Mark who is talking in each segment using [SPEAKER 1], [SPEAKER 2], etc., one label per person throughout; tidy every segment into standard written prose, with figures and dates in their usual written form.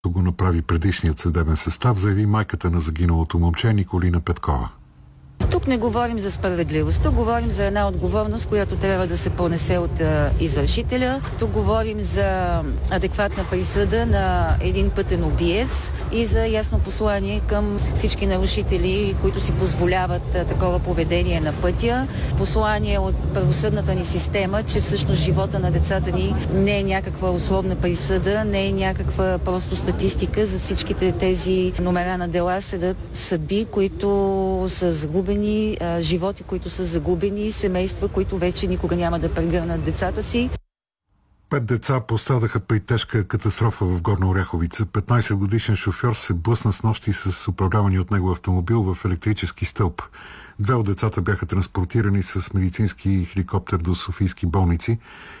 [SPEAKER 1] го направи предишният съдебен състав, заяви майката на загиналото момче Николина Петкова.
[SPEAKER 2] Тук не говорим за справедливост, тук говорим за една отговорност, която трябва да се понесе от извършителя. Тук говорим за адекватна присъда на един пътен убиец и за ясно послание към всички нарушители, които си позволяват такова поведение на пътя. Послание от правосъдната ни система, че всъщност живота на децата ни не е някаква условна присъда, не е някаква просто статистика. За всичките тези номера на дела седат съдби, които са загубени, животи, които са загубени, семейства, които вече никога няма да прегърнат децата си.
[SPEAKER 1] 5 деца пострадаха при тежка катастрофа в Горна Оряховица. 15-годишен шофьор се блъсна с нощи с управлявани от него автомобил в електрически стълб. 2 от децата бяха транспортирани с медицински хеликоптер до софийски болници.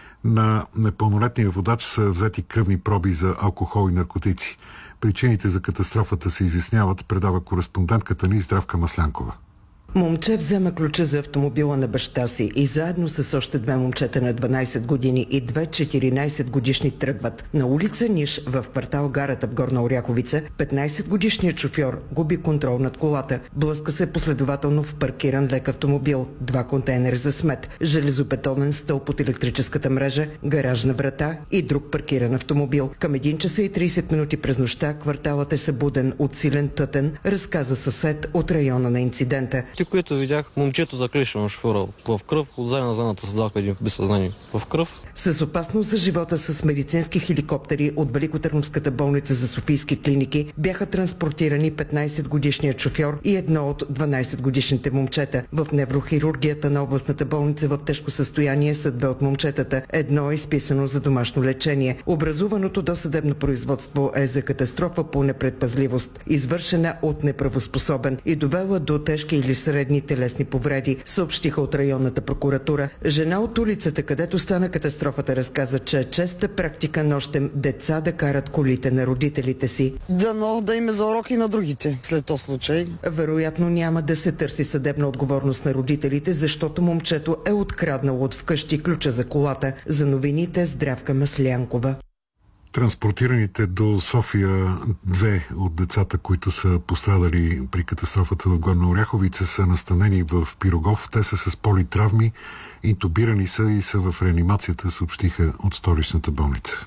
[SPEAKER 1] На непълнолетния водач са взети кръвни проби за алкохол и наркотици. Причините за катастрофата се изясняват, предава кореспондентката ни Здравка Маслянкова.
[SPEAKER 3] Момче взема ключа за автомобила на баща си и заедно с още 2 момчета на 12 години и 2 14 годишни тръгват. На улица Ниш в квартал Гарата в Горна Оряховица 15-годишният шофьор губи контрол над колата. Блъска се последователно в паркиран лек автомобил, 2 контейнера за смет, железобетонен стълб от електрическата мрежа, гаражна врата и друг паркиран автомобил. Към 1 часа и 30 минути през нощта кварталът е събуден от силен тътен, разказа съсед от района на инцидента.
[SPEAKER 4] Което видях, момчето заклешено шофьора в кръв, от задната седалка един без съзнание в кръв.
[SPEAKER 3] С опасност за живота с медицински хеликоптери от Великотърновската болница за софийски клиники бяха транспортирани 15-годишният шофьор и едно от 12-годишните момчета. В неврохирургията на областната болница в тежко състояние са 2 от момчетата. Едно е изписано за домашно лечение. Образуваното досъдебно производство е за катастрофа по непредпазливост, извършена от неправоспособен и довела до тежки или средни телесни повреди, съобщиха от районната прокуратура. Жена от улицата, където стана катастрофата, разказа, че е честа практика нощем деца да карат колите на родителите си.
[SPEAKER 5] Дано да им е за урок и на другите след този случай.
[SPEAKER 3] Вероятно няма да се търси съдебна отговорност на родителите, защото момчето е откраднало от вкъщи ключа за колата. За новините Здравка Маслянкова.
[SPEAKER 1] Транспортираните до София 2 от децата, които са пострадали при катастрофата в Горна Оряховица, са настанени в Пирогов. Те са с политравми, интубирани са и са в реанимацията, съобщиха от столичната болница.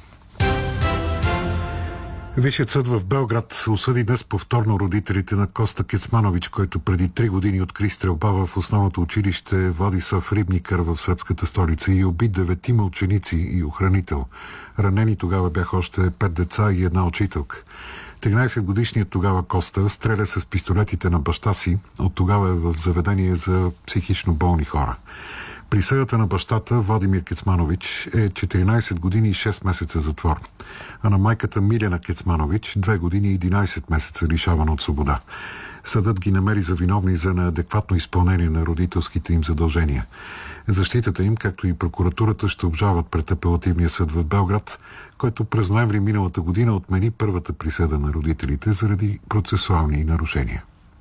[SPEAKER 1] Висшият съд в Белград осъди днес повторно родителите на Коста Кецманович, който преди 3 години откри стрелба в основното училище Владислав Рибникър в сръбската столица и уби 9 ученици и охранител. Ранени тогава бяха още 5 деца и една учителка. 13-годишният тогава Коста стреля с пистолетите на баща си. От тогава е в заведение за психично болни хора. Присъдата на бащата Владимир Кецманович е 14 години и 6 месеца затвор, а на майката Милена Кецманович 2 години и 11 месеца лишавана от свобода. Съдът ги намери за виновни за неадекватно изпълнение на родителските им задължения. Защитата им, както и прокуратурата, ще обжалват пред апелативния съд в Белград, който през ноември миналата година отмени първата присъда на родителите заради процесуални нарушения.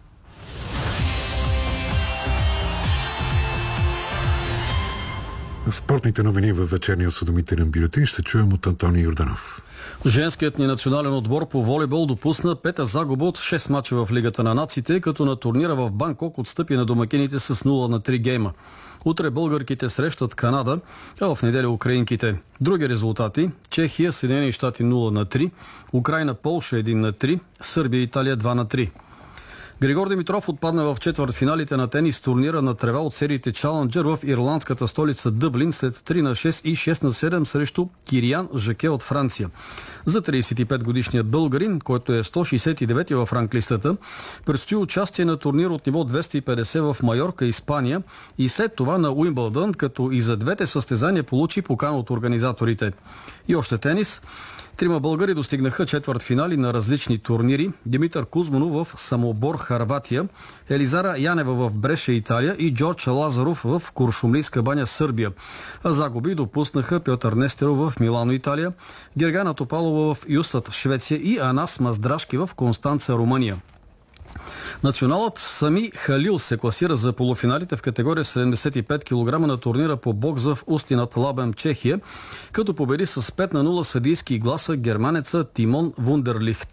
[SPEAKER 1] Спортните новини във вечерния осведомителен бюлетин ще чуем от Антоний Йорданов.
[SPEAKER 6] Женският ни национален отбор по волейбол допусна 5-та загуба от 6 мача в Лигата на нациите, като на турнира в Банкок отстъпи на домакините с 0-3 гейма. Утре българките срещат Канада, а в неделя украинките. Други резултати: Чехия, Съединени щати 0-3, Украйна, Полша 1-3, Сърбия, Италия 2-3. Григор Димитров отпадна в четвъртфиналите на тенис турнира на трева от сериите Чаленджър в ирландската столица Дъблин след 3-6 и 6-7 срещу Кириан Жаке от Франция. За 35-годишният българин, който е 169-ти в ранглистата, предстои участие на турнир от ниво 250 в Майорка, Испания и след това на Уимбълдън, като и за двете състезания получи покана от организаторите. И още тенис. 3 българи достигнаха четвъртфинали на различни турнири. Димитър Кузманов в Самобор, Харватия, Елизара Янева в Бреше, Италия и Джордж Лазаров в Куршумлийска баня, Сърбия. А загуби допуснаха Пьотър Нестеров в Милано, Италия, Гергана Топалова в Юстат, Швеция и Анас Маздрашки в Констанца, Румъния. Националът Сами Халил се класира за полуфиналите в категория 75 кг на турнира по бокс в Усти над Лабем, Чехия, като победи с 5-0 съдийски гласа германеца Тимон Вундерлихт.